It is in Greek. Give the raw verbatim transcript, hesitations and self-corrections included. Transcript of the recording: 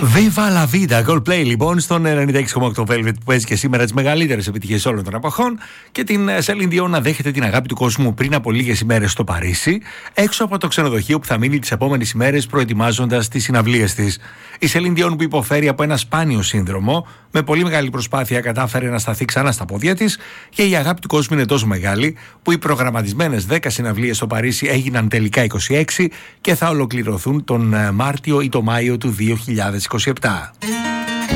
Viva la vida, Coldplay λοιπόν στον ενενήντα έξι κόμμα οκτώ Velvet που παίζει και σήμερα τις μεγαλύτερες επιτυχίες όλων των εποχών και την Celine Dion να δέχεται την αγάπη του κόσμου πριν από λίγες ημέρες στο Παρίσι, έξω από το ξενοδοχείο που θα μείνει τις επόμενες ημέρες προετοιμάζοντας τις συναυλίες της. Η Celine Dion που υποφέρει από ένα σπάνιο σύνδρομο, με πολύ μεγάλη προσπάθεια κατάφερε να σταθεί ξανά στα πόδια της και η αγάπη του κόσμου είναι τόσο μεγάλη που οι προγραμματισμένες δέκα συναυλίες στο Παρίσι έγιναν τελικά είκοσι έξι και θα ολοκληρωθούν τον Μάρτιο ή το Μάιο του δύο χιλιάδες είκοσι επτά.